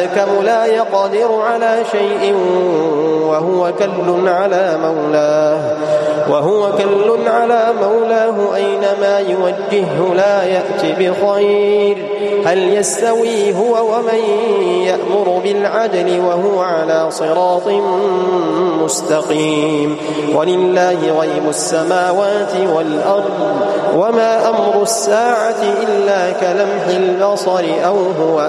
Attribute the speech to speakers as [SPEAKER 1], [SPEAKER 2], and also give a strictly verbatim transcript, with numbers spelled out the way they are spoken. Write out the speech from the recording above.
[SPEAKER 1] الكم لا يقدر على شيء وهو كل على مولاه وهو كل على مولاه أينما يوجهه لا يأتي بخير. هل يستوي هو ومن يأمر بالعدل وهو على صراط مستقيم؟ ولله غيب السماوات والأرض وما أمر الساعة إلا كلمح البصر أو هو